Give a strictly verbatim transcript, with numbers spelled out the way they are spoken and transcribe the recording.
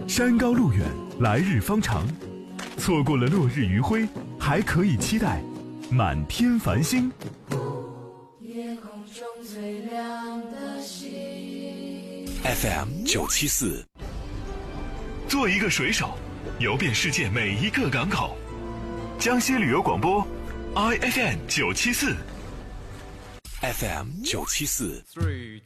山高路远，来日方长。错过了落日余晖，还可以期待满天繁星。 夜空中最亮的星。 F M 九七四， 做一个水手，游遍世界每一个港口。江西旅游广播 ，I F M 九七四。 F M 九七四。 Three